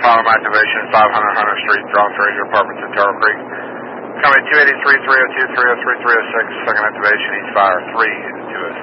Bottom activation, 500 Hunter Street, Drop Ranger Apartments in Turtle Creek. Coming 283, 302, 303, 306, second activation, east fire, 3 into 206.